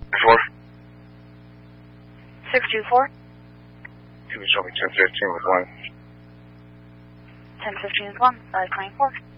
4? 624. He was showing 1015 with 1. 1015 is 1. 524.